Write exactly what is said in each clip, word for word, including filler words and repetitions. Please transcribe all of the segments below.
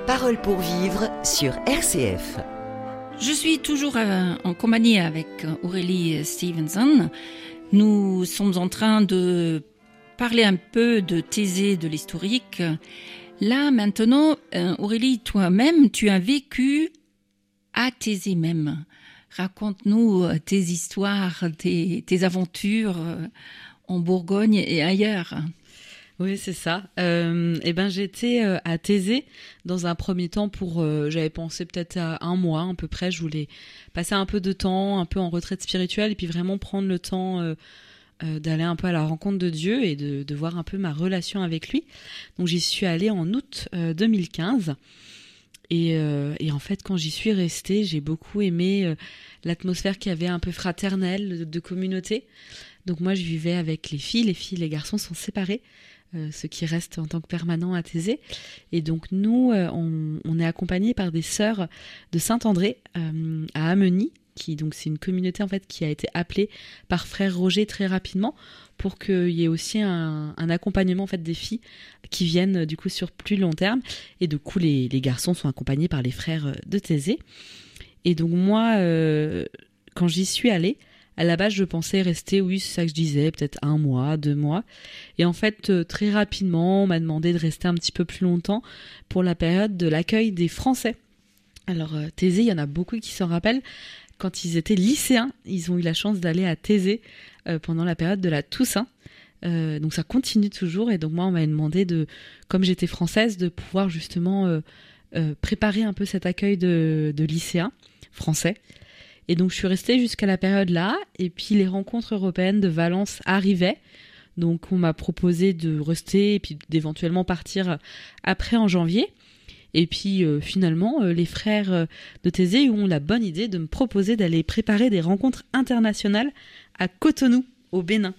Parole pour vivre sur R C F. Je suis toujours euh, en compagnie avec Aurélie Stevenson. Nous sommes en train de parler un peu de Thésée, de l'historique. Là, maintenant, euh, Aurélie, toi-même, tu as vécu à Thésée même. Raconte-nous euh, tes histoires, tes, tes aventures euh, en Bourgogne et ailleurs. Oui, c'est ça. Euh, et ben, j'étais euh, à Thésée dans un premier temps pour, euh, j'avais pensé peut-être à un mois à peu près. Je voulais passer un peu de temps, un peu en retraite spirituelle, et puis vraiment prendre le temps euh, euh, d'aller un peu à la rencontre de Dieu et de, de voir un peu ma relation avec lui. Donc, j'y suis allée en août euh, deux mille quinze. Et, euh, et en fait, quand j'y suis restée, j'ai beaucoup aimé euh, l'atmosphère qui avait un peu fraternelle, de, de communauté. Donc moi, je vivais avec les filles. Les filles, les garçons sont séparés. Euh, ceux qui restent en tant que permanents à Thésée. Et donc nous, euh, on, on est accompagnés par des sœurs de Saint-André euh, à Ameny, qui donc c'est une communauté en fait qui a été appelée par frère Roger très rapidement pour qu'il y ait aussi un, un accompagnement en fait des filles qui viennent du coup sur plus long terme. Et du coup, les, les garçons sont accompagnés par les frères de Thésée. Et donc moi, euh, quand j'y suis allée, à la base, je pensais rester, oui, c'est ça que je disais, peut-être un mois, deux mois. Et en fait, euh, très rapidement, on m'a demandé de rester un petit peu plus longtemps pour la période de l'accueil des Français. Alors, euh, Thésée, il y en a beaucoup qui s'en rappellent. Quand ils étaient lycéens, ils ont eu la chance d'aller à Thésée euh, pendant la période de la Toussaint. Euh, donc, ça continue toujours. Et donc, moi, on m'a demandé, de, comme j'étais française, de pouvoir justement euh, euh, préparer un peu cet accueil de, de lycéens français. Et donc, je suis restée jusqu'à la période là. Et puis, les rencontres européennes de Valence arrivaient. Donc, on m'a proposé de rester et puis d'éventuellement partir après en janvier. Et puis, euh, finalement, euh, les frères de Thésée ont la bonne idée de me proposer d'aller préparer des rencontres internationales à Cotonou, au Bénin.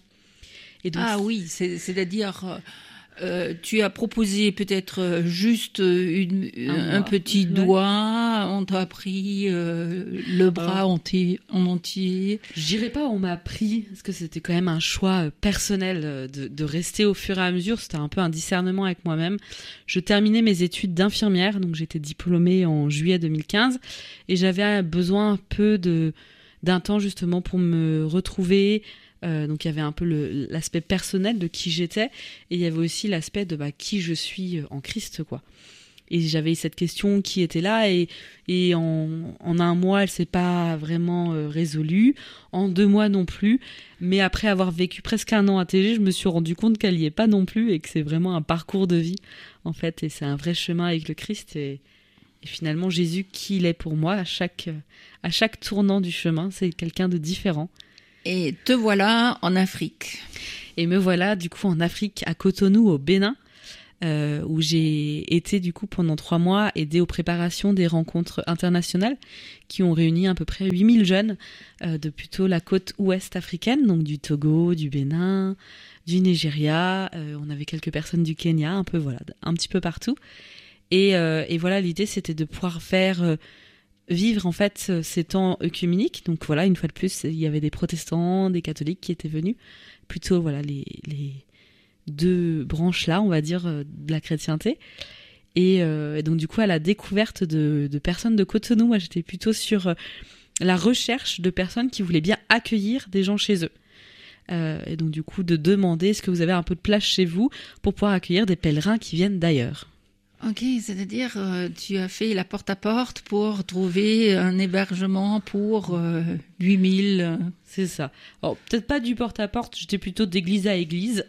Et donc, ah oui, c'est, c'est-à-dire... Euh, tu as proposé peut-être juste une, un, un petit ouais. doigt, on t'a pris euh, le bras en, t- en entier. Je dirais pas on m'a pris, parce que c'était quand même un choix personnel de, de rester au fur et à mesure. C'était un peu un discernement avec moi-même. Je terminais mes études d'infirmière, donc j'étais diplômée en juillet deux mille quinze, et j'avais besoin un peu de, d'un temps justement pour me retrouver. Euh, donc il y avait un peu le, l'aspect personnel de qui j'étais, et il y avait aussi l'aspect de bah, qui je suis en Christ, quoi. Et j'avais cette question qui était là, et, et en, en un mois elle s'est pas vraiment euh, résolue, en deux mois non plus, mais après avoir vécu presque un an à Thésée, je me suis rendu compte qu'elle y est pas non plus, et que c'est vraiment un parcours de vie en fait, et c'est un vrai chemin avec le Christ, et, et finalement Jésus qui il est pour moi à chaque, à chaque tournant du chemin, c'est quelqu'un de différent. Et te voilà en Afrique. Et me voilà du coup en Afrique, à Cotonou, au Bénin, euh, où j'ai été du coup pendant trois mois aidée aux préparations des rencontres internationales qui ont réuni à peu près huit mille jeunes euh, de plutôt la côte ouest africaine, donc du Togo, du Bénin, du Nigeria. Euh, on avait quelques personnes du Kenya, un peu voilà, un petit peu partout. Et, euh, et voilà, l'idée c'était de pouvoir faire euh, vivre en fait ces temps œcuméniques. Donc voilà, une fois de plus, il y avait des protestants, des catholiques qui étaient venus, plutôt voilà les, les deux branches là, on va dire, de la chrétienté. Et, euh, et donc du coup, à la découverte de, de personnes de Cotonou, moi j'étais plutôt sur la recherche de personnes qui voulaient bien accueillir des gens chez eux. Euh, et donc du coup, de demander est-ce que vous avez un peu de place chez vous pour pouvoir accueillir des pèlerins qui viennent d'ailleurs. Ok, c'est-à-dire euh, tu as fait la porte-à-porte pour trouver un hébergement pour euh, huit mille. C'est ça. Alors, peut-être pas du porte-à-porte, j'étais plutôt d'église à église.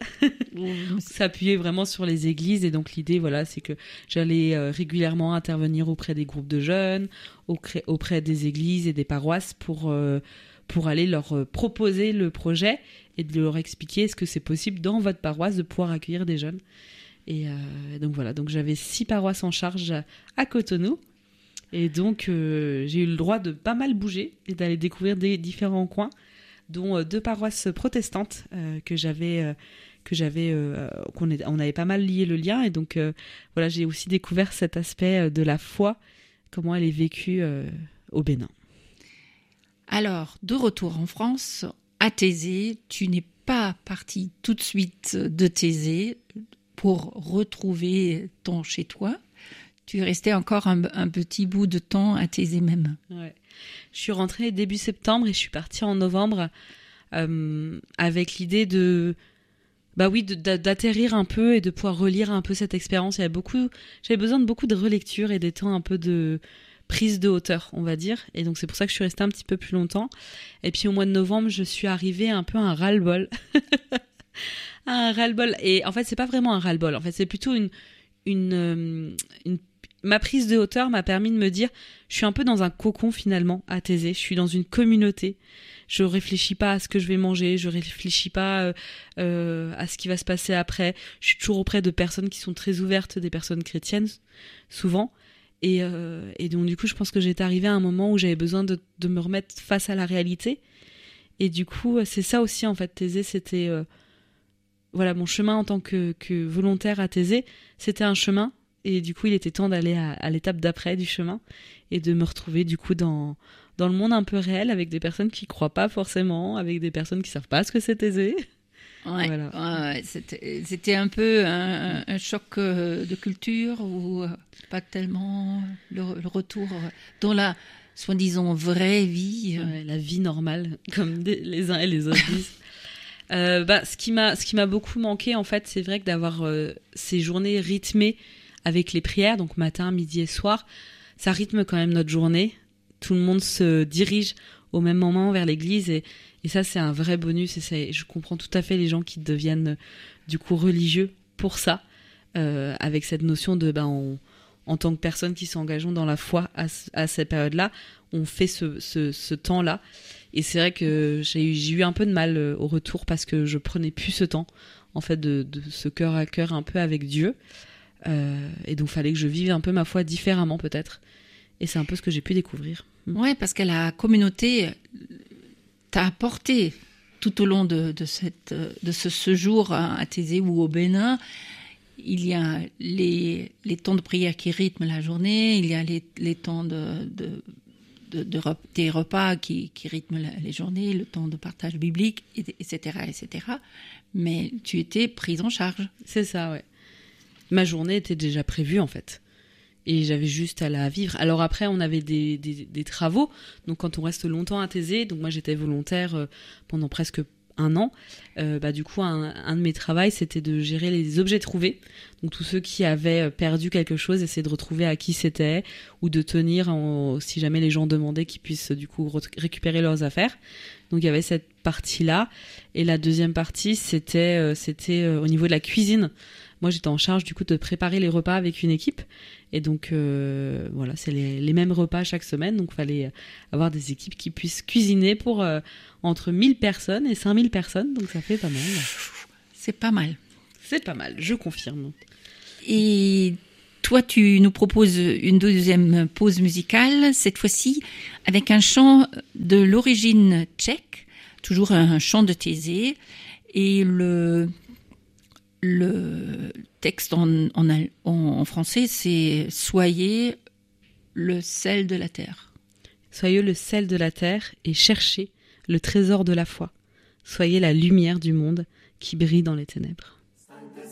S'appuyer vraiment sur les églises. Et donc l'idée, voilà, c'est que j'allais euh, régulièrement intervenir auprès des groupes de jeunes, auprès, auprès des églises et des paroisses pour, euh, pour aller leur euh, proposer le projet et de leur expliquer est-ce que c'est possible dans votre paroisse de pouvoir accueillir des jeunes. Et euh, donc voilà, donc j'avais six paroisses en charge à, à Cotonou. Et donc euh, j'ai eu le droit de pas mal bouger et d'aller découvrir des différents coins, dont euh, deux paroisses protestantes euh, que j'avais, euh, que j'avais, euh, qu'on est, on avait pas mal lié le lien. Et donc euh, voilà, j'ai aussi découvert cet aspect de la foi, comment elle est vécue euh, au Bénin. Alors, de retour en France, à Thésée, tu n'es pas partie tout de suite de Thésée pour retrouver ton chez-toi. tu es resté encore un, un petit bout de temps à Thésée même. Ouais. Je suis rentrée début septembre et je suis partie en novembre euh, avec l'idée de, bah oui, de, d'atterrir un peu et de pouvoir relire un peu cette expérience. Il y avait beaucoup, j'avais besoin de beaucoup de relecture et des temps un peu de prise de hauteur, on va dire. Et donc c'est pour ça que je suis restée un petit peu plus longtemps. Et puis au mois de novembre, je suis arrivée un peu à un ras-le-bol. un ras-le-bol. Et en fait, c'est pas vraiment un ras-le-bol. En fait, c'est plutôt une, une, une ma prise de hauteur m'a permis de me dire, je suis un peu dans un cocon finalement à Thésée, je suis dans une communauté, je réfléchis pas à ce que je vais manger, je réfléchis pas euh, euh, à ce qui va se passer après, je suis toujours auprès de personnes qui sont très ouvertes, des personnes chrétiennes souvent, et, euh, et donc du coup je pense que j'étais arrivée à un moment où j'avais besoin de, de me remettre face à la réalité, et du coup c'est ça aussi en fait, Thésée c'était, euh, voilà, mon chemin en tant que, que volontaire à Thésée, c'était un chemin. Et du coup, il était temps d'aller à, à l'étape d'après du chemin et de me retrouver du coup dans, dans le monde un peu réel avec des personnes qui croient pas forcément, avec des personnes qui savent pas ce que c'est Thésée. Ouais, voilà. ouais c'était, c'était un peu un, un choc de culture ou pas tellement le, le retour dans la soi-disant vraie vie. Ouais, la vie normale, comme des, les uns et les autres disent. euh, bah, ce qui m'a, ce qui m'a beaucoup manqué en fait, c'est vrai que d'avoir euh, ces journées rythmées avec les prières, donc matin, midi et soir, ça rythme quand même notre journée. Tout le monde se dirige au même moment vers l'église et, et ça, c'est un vrai bonus. Et c'est, je comprends tout à fait les gens qui deviennent du coup religieux pour ça, euh, avec cette notion de, ben, on, en tant que personne qui s'engageons dans la foi à, à cette période-là, on fait ce, ce, ce temps-là. Et c'est vrai que j'ai eu, j'ai eu un peu de mal au retour parce que je prenais plus ce temps, en fait, de, de ce cœur à cœur un peu avec Dieu. Euh, et donc, il fallait que je vive un peu ma foi différemment, peut-être. Et c'est un peu ce que j'ai pu découvrir. Oui, parce que la communauté t'a apporté tout au long de, de, cette, de ce séjour à Thésée ou au Bénin. Il y a les, les temps de prière qui rythment la journée, il y a les, les temps de, de, de, de, des repas qui, qui rythment la, les journées, le temps de partage biblique, et cetera, et cetera. Mais tu étais prise en charge. C'est ça, ouais. Ma journée était déjà prévue en fait et j'avais juste à la vivre. Alors après on avait des, des, des travaux, donc quand on reste longtemps à Thésée, donc moi j'étais volontaire pendant presque un an, euh, bah du coup un, un de mes travaux c'était de gérer les objets trouvés, donc tous ceux qui avaient perdu quelque chose, essayer de retrouver à qui c'était ou de tenir en, si jamais les gens demandaient qu'ils puissent du coup re- récupérer leurs affaires. Donc il y avait cette partie là et la deuxième partie c'était euh, c'était euh, au niveau de la cuisine. Moi, j'étais en charge du coup de préparer les repas avec une équipe. Et donc, euh, voilà, c'est les, les mêmes repas chaque semaine. Donc, il fallait avoir des équipes qui puissent cuisiner pour euh, entre mille personnes et cinq mille personnes. Donc, ça fait pas mal. C'est pas mal. C'est pas mal, je confirme. Et toi, tu nous proposes une deuxième pause musicale, cette fois-ci avec un chant de l'origine tchèque, toujours un chant de Thésée. Et le... Le texte en, en, en français, c'est « Soyez le sel de la terre ». Soyez le sel de la terre et cherchez le trésor de la foi. Soyez la lumière du monde qui brille dans les ténèbres.